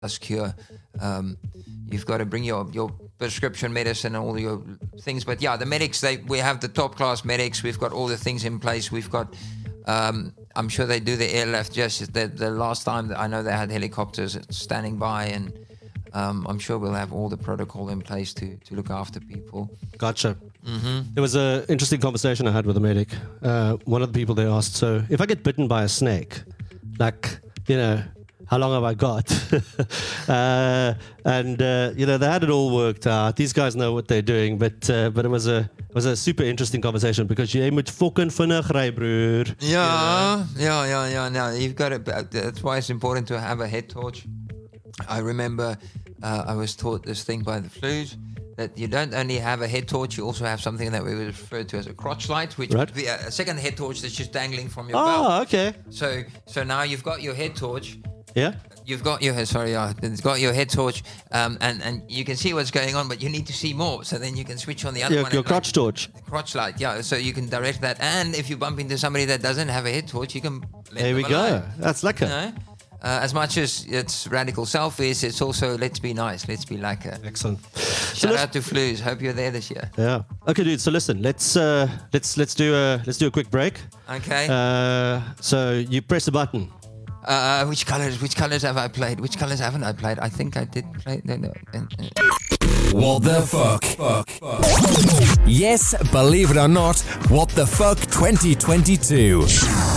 cure. You've got to bring your prescription medicine and all your things. But yeah, the medics, we have the top class medics. We've got all the things in place. We've got, I'm sure they do the airlift. Just the last time that I know they had helicopters standing by, and I'm sure we'll have all the protocol in place to look after people. Gotcha. There was an interesting conversation I had with a medic. One of the people, they asked, so if I get bitten by a snake, like, how long have I got? And they had it all worked out. These guys know what they're doing, but it was a super interesting conversation because jy moet fucking vinnig ry, broer. Yeah. Now you've got it. That's why it's important to have a head torch. I remember I was taught this thing by the Flus, that you don't only have a head torch, you also have something that we would refer to as a crotch light, which would be a second head torch that's just dangling from your belt. Oh, okay. So now you've got your head torch. Yeah. You've got your it's got your head torch, and you can see what's going on, but you need to see more. So then you can switch on the other one. Your crotch torch. Crotch light, yeah. So you can direct that, and if you bump into somebody that doesn't have a head torch, you can. There we go. That's lekker. As much as it's radical selfish, it's also let's be nice, let's be lekker. Excellent. Shout out to Flus. Hope you're there this year. Yeah. Okay, dude. So listen, let's do a quick break. Okay. So you press a button. Which colors have I played? Which colors haven't I played? I think I did play. No. What the fuck? Yes, believe it or not, What the Fuck 2022.